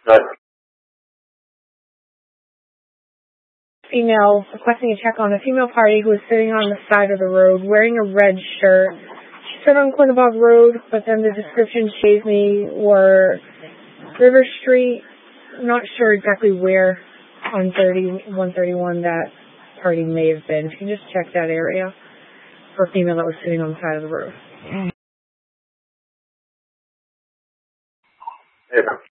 But female requesting a check on a female party who was sitting on the side of the road wearing a red shirt. She stood on Quinnebog Road, but then the description she gave me were River Street. I'm not sure exactly where on 131 that party may have been. If you can just check that area for a female that was sitting on the side of the road. yeah.